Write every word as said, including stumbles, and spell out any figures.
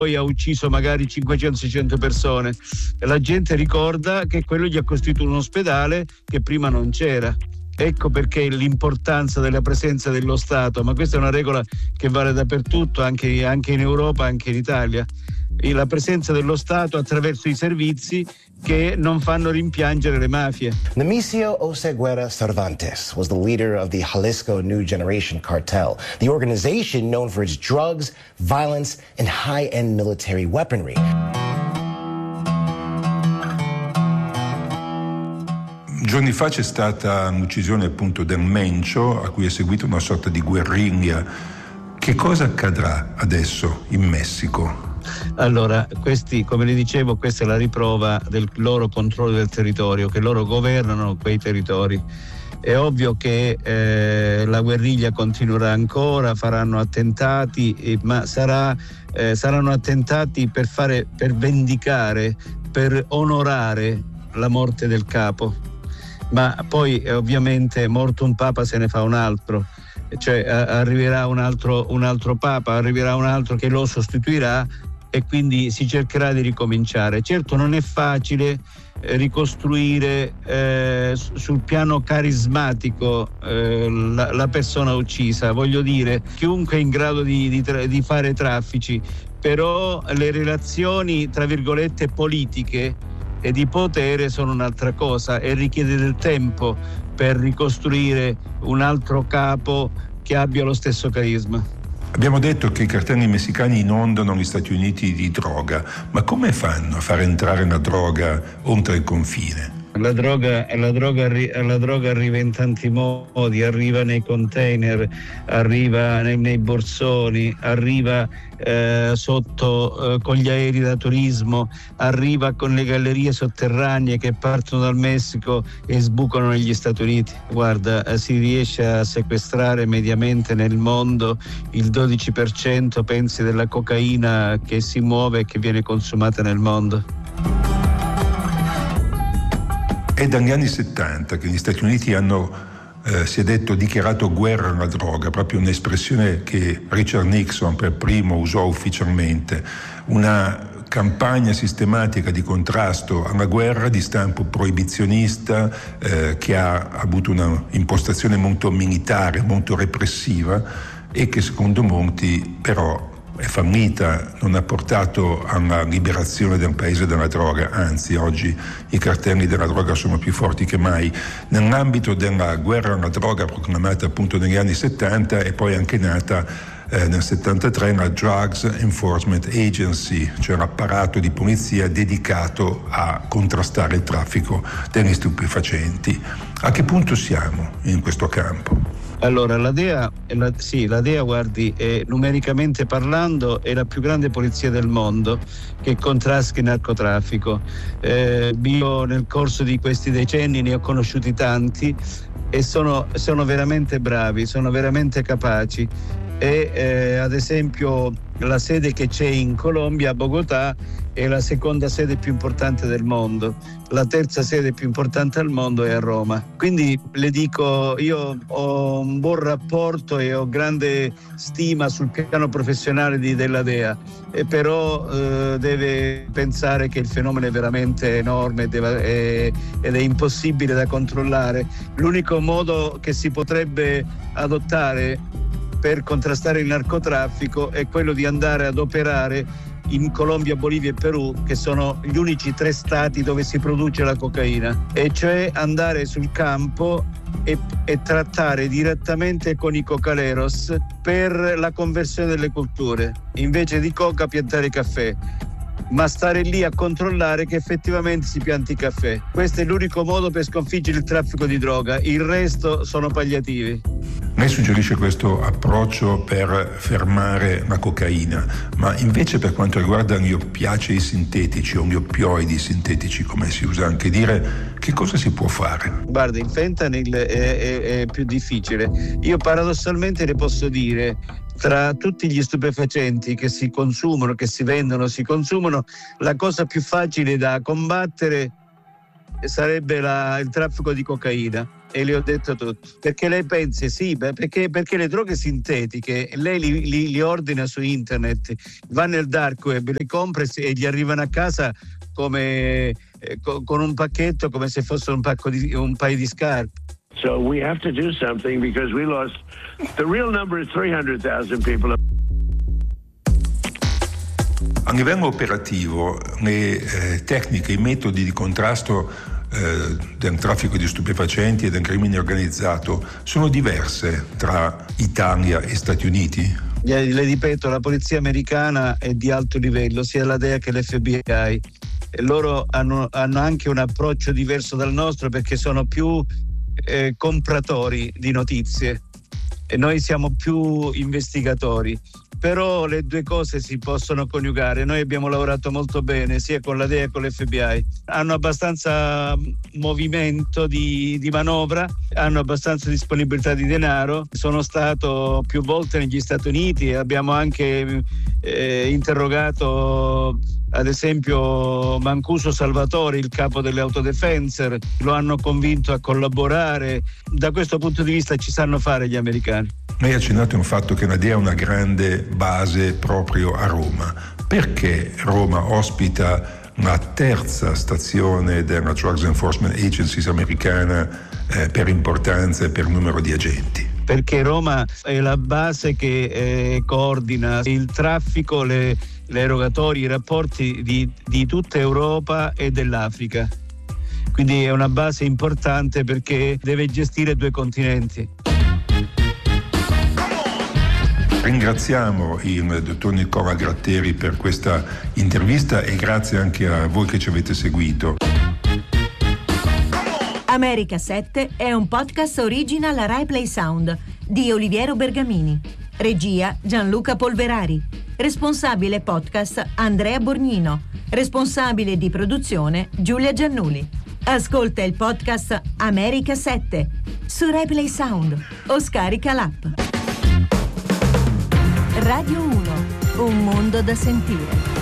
poi ha ucciso magari cinquecento seicento persone. La gente ricorda che quello gli ha costruito un ospedale che prima non c'era. Ecco perché l'importanza della presenza dello Stato, ma questa è una regola che vale dappertutto, anche, anche in Europa, anche in Italia. E la presenza dello Stato attraverso i servizi che non fanno rimpiangere le mafie. Nemesio Oseguera Cervantes was the leader of the Jalisco New Generation Cartel, the organization known for its drugs, violence, and high-end military weaponry. Giorni fa c'è stata l'uccisione appunto del Mencio, a cui è seguita una sorta di guerriglia. Che cosa accadrà adesso in Messico? Allora, questi, come le dicevo, questa è la riprova del loro controllo del territorio, che loro governano quei territori. È ovvio che eh, la guerriglia continuerà ancora, faranno attentati, eh, ma sarà, eh, saranno attentati per fare, per vendicare, per onorare la morte del capo. Ma poi eh, ovviamente morto un papa se ne fa un altro, cioè a- arriverà un altro, un altro papa, arriverà un altro che lo sostituirà e quindi si cercherà di ricominciare. Certo non è facile eh, ricostruire eh, sul piano carismatico eh, la, la persona uccisa, voglio dire, chiunque è in grado di, di, tra- di fare traffici, però le relazioni tra virgolette politiche e di potere sono un'altra cosa e richiede del tempo per ricostruire un altro capo che abbia lo stesso carisma. Abbiamo detto che i cartelli messicani inondano gli Stati Uniti di droga, ma come fanno a far entrare la droga oltre il confine? La droga, la, droga, la droga arriva in tanti modi, arriva nei container, arriva nei, nei borsoni, arriva eh, sotto eh, con gli aerei da turismo, arriva con le gallerie sotterranee che partono dal Messico e sbucano negli Stati Uniti. Guarda, eh, si riesce a sequestrare mediamente nel mondo il dodici per cento, pensi, della cocaina che si muove e che viene consumata nel mondo. È dagli anni settanta che gli Stati Uniti hanno, eh, si è detto, dichiarato guerra alla droga, proprio un'espressione che Richard Nixon per primo usò ufficialmente, una campagna sistematica di contrasto alla guerra di stampo proibizionista eh, che ha avuto una impostazione molto militare, molto repressiva e che secondo molti però è fallita, non ha portato alla liberazione del paese dalla droga, anzi oggi i cartelli della droga sono più forti che mai. Nell'ambito della guerra alla droga proclamata appunto negli anni settanta è poi anche nata eh, nel settantatré la Drugs Enforcement Agency, cioè l'apparato di polizia dedicato a contrastare il traffico degli stupefacenti. A che punto siamo in questo campo? Allora, la D E A, la, sì, la D E A, guardi, è, numericamente parlando, è la più grande polizia del mondo che contrasta il narcotraffico. Eh, io nel corso di questi decenni ne ho conosciuti tanti e sono, sono veramente bravi, sono veramente capaci. E eh, ad esempio la sede che c'è in Colombia, a Bogotà, è la seconda sede più importante del mondo. La terza sede più importante al mondo è a Roma. Quindi le dico, io ho un buon rapporto e ho grande stima sul piano professionale di, della D E A, e però eh, deve pensare che il fenomeno è veramente enorme deve, è, ed è impossibile da controllare. L'unico modo che si potrebbe adottare per contrastare il narcotraffico è quello di andare ad operare in Colombia, Bolivia e Perù, che sono gli unici tre stati dove si produce la cocaina, e cioè andare sul campo e, e trattare direttamente con i cocaleros per la conversione delle colture. Invece di coca piantare caffè, ma stare lì a controllare che effettivamente si pianti caffè. Questo è l'unico modo per sconfiggere il traffico di droga, il resto sono palliativi. Lei suggerisce questo approccio per fermare la cocaina, ma invece per quanto riguarda gli oppiacei sintetici o gli oppioidi sintetici, come si usa anche dire, che cosa si può fare? Guarda, il fentanyl è, è, è più difficile. Io paradossalmente le posso dire, tra tutti gli stupefacenti che si consumano, che si vendono, si consumano, la cosa più facile da combattere sarebbe la, il traffico di cocaina. e le ho detto tutto. Perché lei pensa, sì, perché, perché le droghe sintetiche lei li, li, li ordina su internet, va nel dark web, le compra e gli arrivano a casa come eh, con un pacchetto, come se fosse un, pacco di, un paio di scarpe. So we have to do something because we lost, the real number is three hundred thousand people. A livello operativo, le eh, tecniche, i metodi di contrasto Eh, del traffico di stupefacenti e del crimine organizzato sono diverse tra Italia e Stati Uniti? Le ripeto, la polizia americana è di alto livello, sia la D E A che l'F B I, e loro hanno, hanno anche un approccio diverso dal nostro perché sono più eh, compratori di notizie e noi siamo più investigatori. Però le due cose si possono coniugare. Noi abbiamo lavorato molto bene sia con la D E A che con l'F B I. Hanno abbastanza movimento di, di manovra, hanno abbastanza disponibilità di denaro. Sono stato più volte negli Stati Uniti e abbiamo anche eh, interrogato ad esempio Mancuso Salvatore, il capo delle Autodefenser. Lo hanno convinto a collaborare. Da questo punto di vista ci sanno fare gli americani. Lei ha accennato un fatto che la D E A ha una grande base proprio a Roma. Perché Roma ospita la terza stazione della Drugs Enforcement Agency americana eh, per importanza e per numero di agenti? Perché Roma è la base che eh, coordina il traffico, le, le erogatori, i rapporti di, di tutta Europa e dell'Africa. Quindi è una base importante perché deve gestire due continenti. Ringraziamo il dottor Nicola Gratteri per questa intervista e grazie anche a voi che ci avete seguito. America sette è un podcast original Rai Play Sound di Oliviero Bergamini. Regia Gianluca Polverari. Responsabile podcast Andrea Borgnino. Responsabile di produzione Giulia Giannuli. Ascolta il podcast America sette su Rai Play Sound o scarica l'app. Radio uno, un mondo da sentire.